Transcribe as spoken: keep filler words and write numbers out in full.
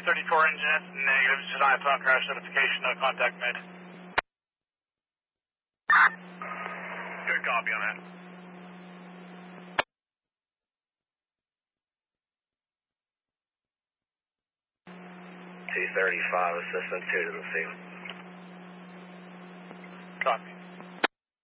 thirty-four engine, negative, deny upon crash notification, no contact made. Good copy on that. two thirty-five, assistant two to the field. Copy.